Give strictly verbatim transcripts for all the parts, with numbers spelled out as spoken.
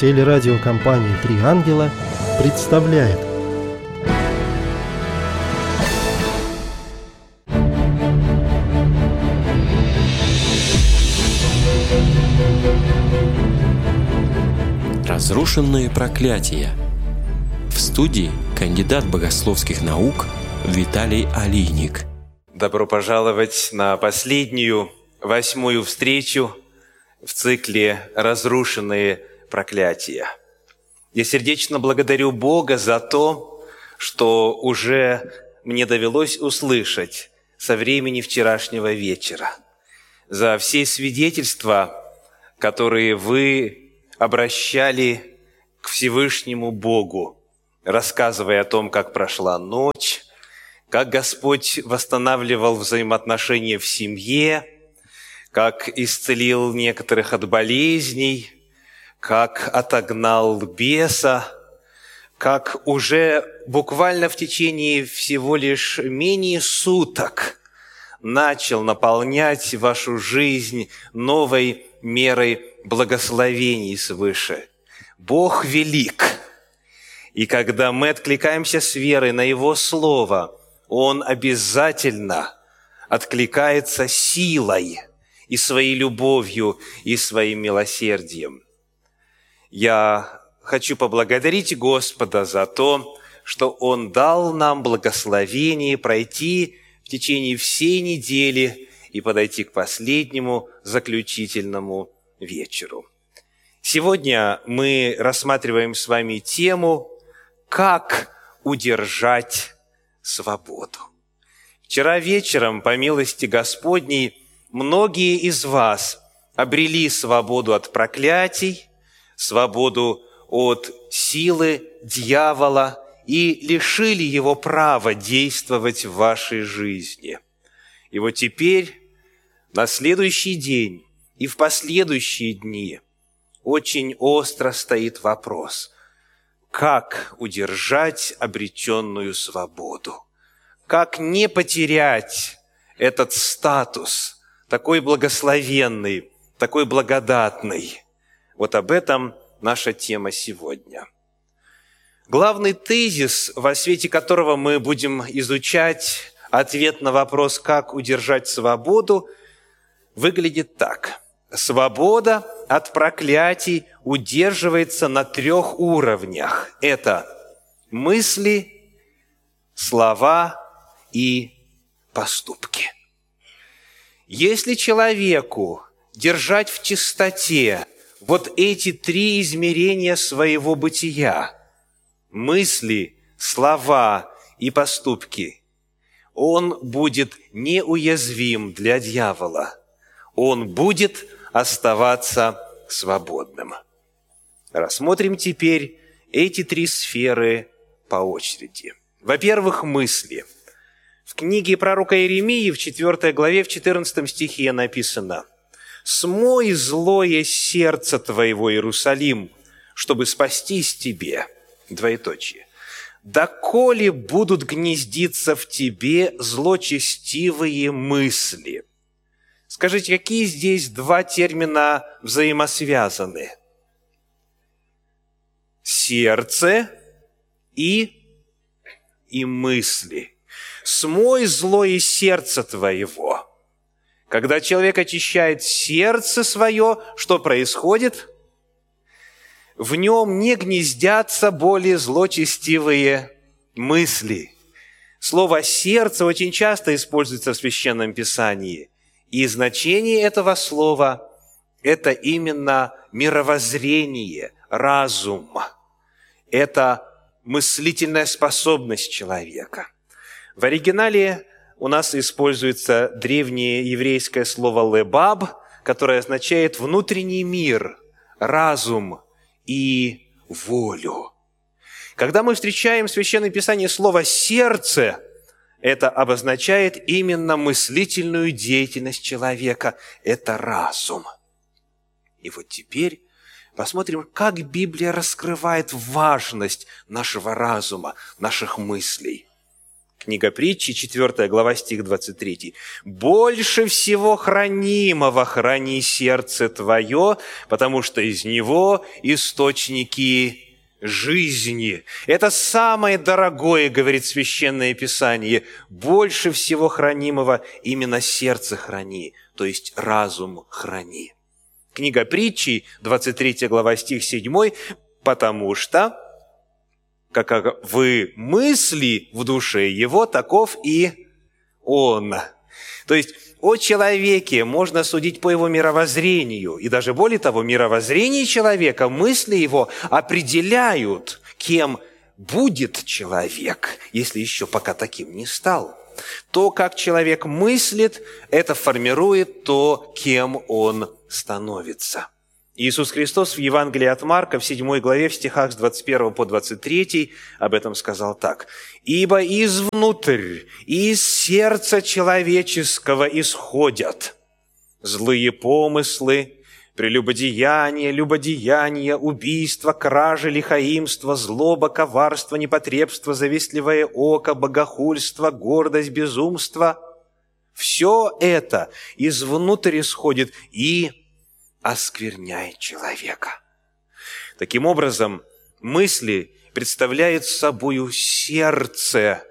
Телерадиокомпания «Три ангела» представляет. Разрушенные проклятия. В студии кандидат богословских наук Виталий Алийник. Добро пожаловать на последнюю, восьмую встречу в цикле «Разрушенные проклятия». Я сердечно благодарю Бога за то, что уже мне довелось услышать со времени вчерашнего вечера, за все свидетельства, которые вы обращали к Всевышнему Богу, рассказывая о том, как прошла ночь, как Господь восстанавливал взаимоотношения в семье, как исцелил некоторых от болезней, как отогнал беса, как уже буквально в течение всего лишь менее суток начал наполнять вашу жизнь новой мерой благословений свыше. Бог велик, и когда мы откликаемся с верой на Его Слово, Он обязательно откликается силой и своей любовью, и своим милосердием. Я хочу поблагодарить Господа за то, что Он дал нам благословение пройти в течение всей недели и подойти к последнему заключительному вечеру. Сегодня мы рассматриваем с вами тему «Как удержать свободу». Вчера вечером, по милости Господней, многие из вас обрели свободу от проклятий, свободу от силы дьявола и лишили его права действовать в вашей жизни. И вот теперь, на следующий день и в последующие дни, очень остро стоит вопрос, как удержать обретенную свободу, как не потерять этот статус, такой благословенный, такой благодатный. Вот об этом наша тема сегодня. Главный тезис, во свете которого мы будем изучать ответ на вопрос, как удержать свободу, выглядит так. Свобода от проклятий удерживается на трех уровнях. Это мысли, слова и поступки. Если человеку держать в чистоте вот эти три измерения своего бытия – мысли, слова и поступки – он будет неуязвим для дьявола. Он будет оставаться свободным. Рассмотрим теперь эти три сферы по очереди. Во-первых, мысли. В книге пророка Иеремии в четвёртой главе, в четырнадцатом стихе написано: «Смой злое сердце твоего, Иерусалим, чтобы спастись тебе». Двоеточие. «Доколе будут гнездиться в тебе злочестивые мысли». Скажите, какие здесь два термина взаимосвязаны? Сердце и, и мысли. «Смой злое сердце твоего». Когда человек очищает сердце свое, что происходит? В нем не гнездятся более злочестивые мысли. Слово «сердце» очень часто используется в Священном Писании. И значение этого слова – это именно мировоззрение, разум. Это мыслительная способность человека. В оригинале у нас используется древнее еврейское слово «лебаб», которое означает «внутренний мир», «разум» и «волю». Когда мы встречаем в Священном Писании слово «сердце», это обозначает именно мыслительную деятельность человека. Это разум. И вот теперь посмотрим, как Библия раскрывает важность нашего разума, наших мыслей. Книга Притчи, четвёртая глава, стих двадцать третий. «Больше всего хранимого храни сердце твое, потому что из него источники жизни». Это самое дорогое, говорит Священное Писание. Больше всего хранимого именно сердце храни, то есть разум храни. Книга Притчи, двадцать третья глава, стих седьмой. «Потому что, каковы мысли в душе его, таков и он». То есть о человеке можно судить по его мировоззрению. И даже более того, мировоззрение человека, мысли его определяют, кем будет человек, если еще пока таким не стал. То, как человек мыслит, это формирует то, кем он становится. Иисус Христос в Евангелии от Марка в седьмой главе в стихах с двадцать первого по двадцать третий об этом сказал так. «Ибо извнутрь, из сердца человеческого исходят злые помыслы, прелюбодеяние, любодеяние, убийство, кражи, лихаимство, злоба, коварство, непотребство, завистливое око, богохульство, гордость, безумство». Все это извнутрь исходит и оскверняет человека. Таким образом, мысли представляют собою сердце,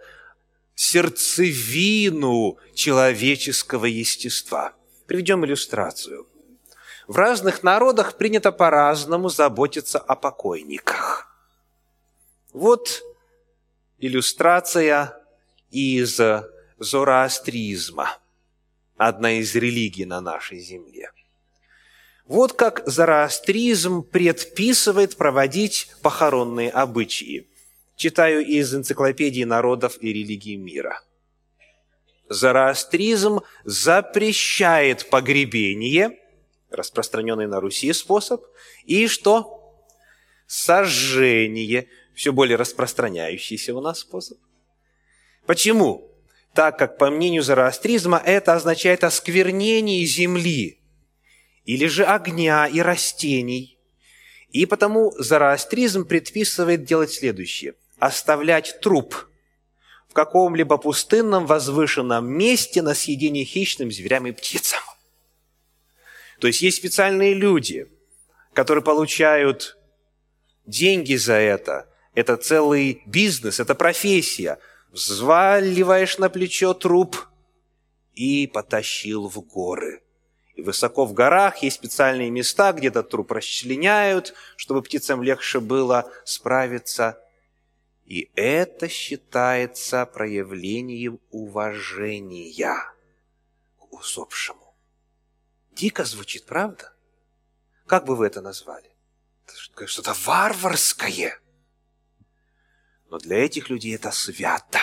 сердцевину человеческого естества. Приведем иллюстрацию. В разных народах принято по-разному заботиться о покойниках. Вот иллюстрация из зороастризма, одна из религий на нашей земле. Вот как зороастризм предписывает проводить похоронные обычаи. Читаю из энциклопедии народов и религий мира. Зороастризм запрещает погребение, распространенный на Руси способ, и что? Сожжение, все более распространяющийся у нас способ. Почему? Так как, по мнению зороастризма, это означает осквернение земли, или же огня и растений. И потому зороастризм предписывает делать следующее. Оставлять труп в каком-либо пустынном возвышенном месте на съедение хищным зверям и птицам. То есть есть специальные люди, которые получают деньги за это. Это целый бизнес, это профессия. Взваливаешь на плечо труп и потащил в горы. И высоко в горах есть специальные места, где этот труп расчленяют, чтобы птицам легче было справиться. И это считается проявлением уважения к усопшему. Дико звучит, правда? Как бы вы это назвали? Это что-то варварское. Но для этих людей это свято.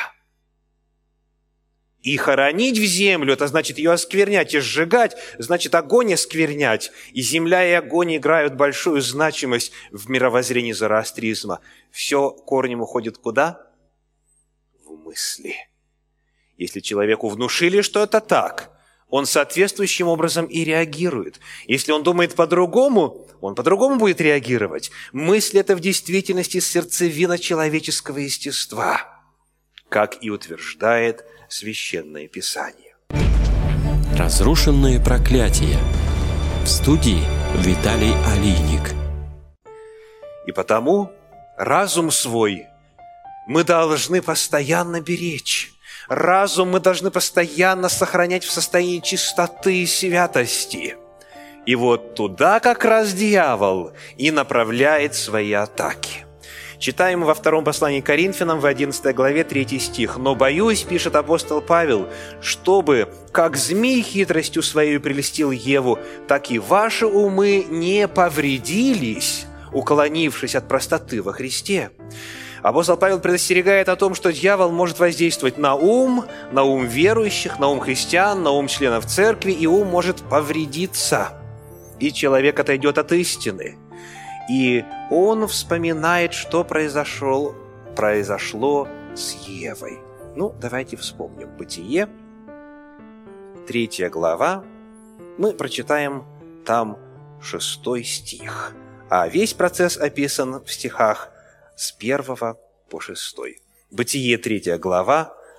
И хоронить в землю, это значит ее осквернять, и сжигать, значит огонь осквернять. И земля и огонь играют большую значимость в мировоззрении зороастризма. Все корнем уходит куда? В мысли. Если человеку внушили, что это так, он соответствующим образом и реагирует. Если он думает по-другому, он по-другому будет реагировать. Мысль – это в действительности сердцевина человеческого естества, как и утверждает Священное Писание. Разрушенные проклятия. В студии Виталий Алийник. И потому разум свой мы должны постоянно беречь. Разум мы должны постоянно сохранять в состоянии чистоты и святости. И вот туда как раз дьявол и направляет свои атаки. Читаем во втором послании к Коринфянам в одиннадцатой главе третий стих. «Но боюсь, — пишет апостол Павел, — чтобы, как змей хитростью своей прелестил Еву, так и ваши умы не повредились, уклонившись от простоты во Христе». Апостол Павел предостерегает о том, что дьявол может воздействовать на ум, на ум верующих, на ум христиан, на ум членов церкви, и ум может повредиться, и человек отойдет от истины. И он вспоминает, что произошло, произошло с Евой. Ну, давайте вспомним. Бытие, третья глава. Мы прочитаем там шестой стих. А весь процесс описан в стихах с первого по шестой. Бытие, третья глава,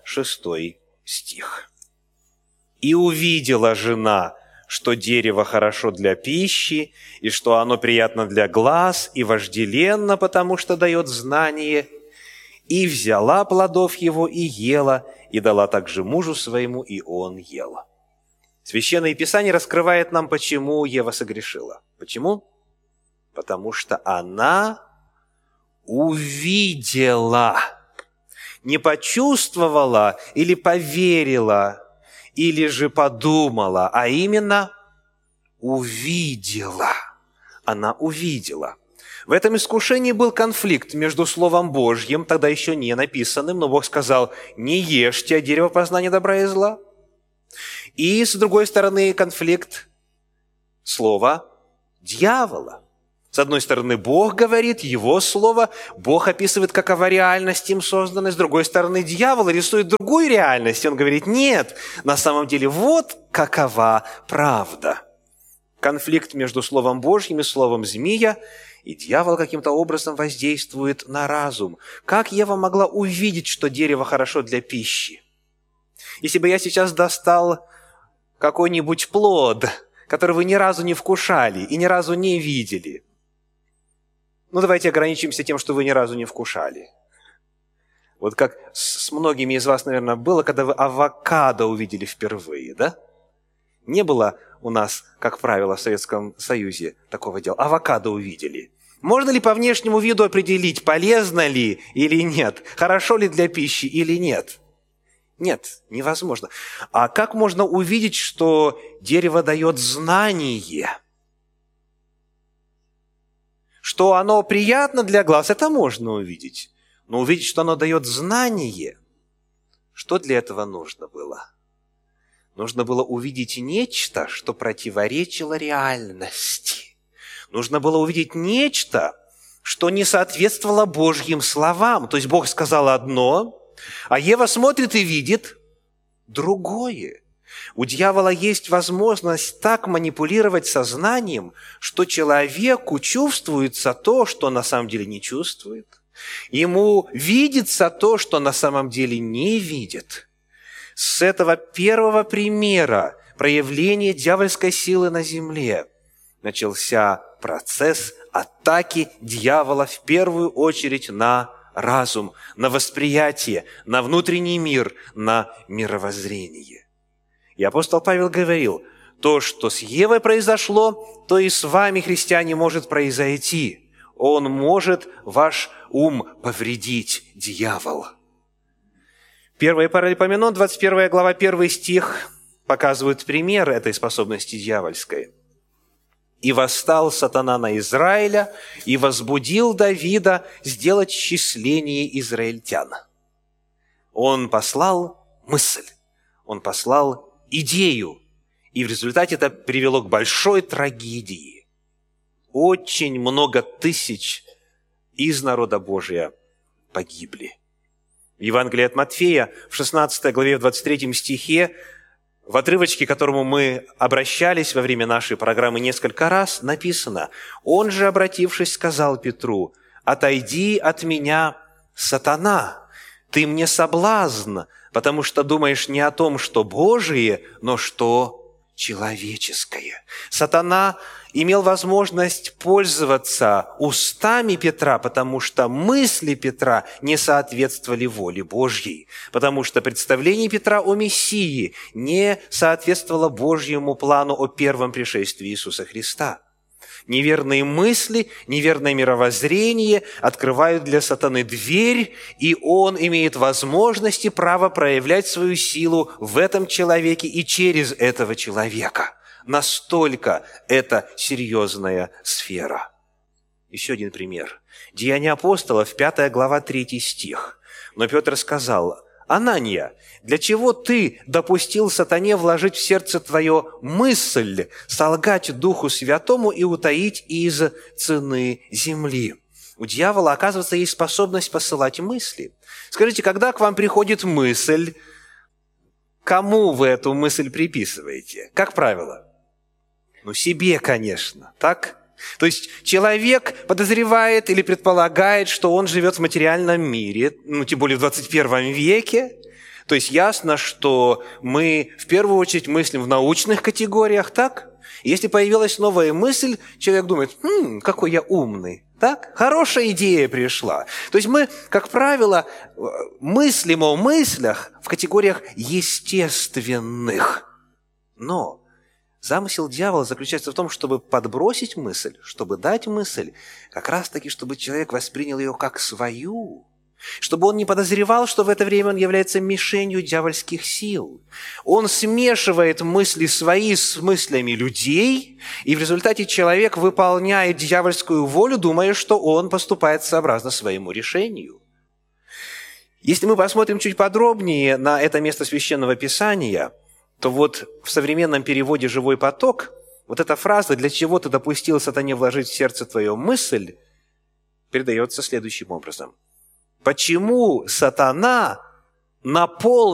шестой стих. «И увидела жена, что дерево хорошо для пищи, и что оно приятно для глаз, и вожделенно, потому что дает знание, и взяла плодов его и ела, и дала также мужу своему, и он ел». Священное Писание раскрывает нам, почему Ева согрешила. Почему? Потому что она увидела, не почувствовала или поверила, или же подумала, а именно увидела. Она увидела. В этом искушении был конфликт между Словом Божьим, тогда еще не написанным, но Бог сказал: «Не ешьте от дерева познания добра и зла». И, с другой стороны, конфликт слова дьявола. С одной стороны, Бог говорит, Его Слово, Бог описывает, какова реальность им создана. С другой стороны, дьявол рисует другую реальность. Он говорит: нет, на самом деле вот какова правда. Конфликт между Словом Божьим и Словом змея, и дьявол каким-то образом воздействует на разум. Как Ева могла увидеть, что дерево хорошо для пищи? Если бы я сейчас достал какой-нибудь плод, который вы ни разу не вкушали и ни разу не видели. Ну, давайте ограничимся тем, что вы ни разу не вкушали. Вот как с многими из вас, наверное, было, когда вы авокадо увидели впервые, да? Не было у нас, как правило, в Советском Союзе такого дела. Авокадо увидели. Можно ли по внешнему виду определить, полезно ли или нет, хорошо ли для пищи или нет? Нет, невозможно. А как можно увидеть, что дерево дает знание? Что оно приятно для глаз, это можно увидеть. Но увидеть, что оно дает знание, что для этого нужно было? Нужно было увидеть нечто, что противоречило реальности. Нужно было увидеть нечто, что не соответствовало Божьим словам. То есть Бог сказал одно, а Ева смотрит и видит другое. У дьявола есть возможность так манипулировать сознанием, что человеку чувствуется то, что на самом деле не чувствует. Ему видится то, что на самом деле не видит. С этого первого примера проявления дьявольской силы на земле начался процесс атаки дьявола в первую очередь на разум, на восприятие, на внутренний мир, на мировоззрение. И апостол Павел говорил: то, что с Евой произошло, то и с вами, христиане, может произойти. Он может ваш ум повредить, дьявол. Первая Паралипоменон, двадцать первая глава, первый стих показывает пример этой способности дьявольской. «И восстал сатана на Израиля, и возбудил Давида сделать счисление израильтян». Он послал мысль, он послал идею, и в результате это привело к большой трагедии. Очень много тысяч из народа Божия погибли. В Евангелии от Матфея, в шестнадцатой главе, в двадцать третьем стихе, в отрывочке, к которому мы обращались во время нашей программы несколько раз, написано: «Он же, обратившись, сказал Петру: отойди от меня, сатана, ты мне соблазн, потому что думаешь не о том, что Божие, но что человеческое». Сатана имел возможность пользоваться устами Петра, потому что мысли Петра не соответствовали воле Божьей, потому что представление Петра о Мессии не соответствовало Божьему плану о первом пришествии Иисуса Христа. Неверные мысли, неверное мировоззрение открывают для сатаны дверь, и он имеет возможность и право проявлять свою силу в этом человеке и через этого человека. Настолько это серьезная сфера. Еще один пример. Деяния апостолов, пятая глава, третий стих. «Но Петр сказал: Анания, для чего ты допустил сатане вложить в сердце твое мысль солгать Духу Святому и утаить из цены земли?» У дьявола, оказывается, есть способность посылать мысли. Скажите, когда к вам приходит мысль, кому вы эту мысль приписываете? Как правило? Ну, себе, конечно, так? То есть человек подозревает или предполагает, что он живет в материальном мире, ну, тем более в двадцать первом веке, То есть ясно, что мы в первую очередь мыслим в научных категориях, так? Если появилась новая мысль, человек думает: «Хм, какой я умный». Так? Хорошая идея пришла. То есть мы, как правило, мыслим о мыслях в категориях естественных. Но замысел дьявола заключается в том, чтобы подбросить мысль, чтобы дать мысль, как раз-таки, чтобы человек воспринял ее как свою, чтобы он не подозревал, что в это время он является мишенью дьявольских сил. Он смешивает мысли свои с мыслями людей, и в результате человек выполняет дьявольскую волю, думая, что он поступает сообразно своему решению. Если мы посмотрим чуть подробнее на это место Священного Писания, то вот в современном переводе «Живой поток» вот эта фраза «для чего ты допустил сатане вложить в сердце твое мысль» передается следующим образом. Почему сатана наполнил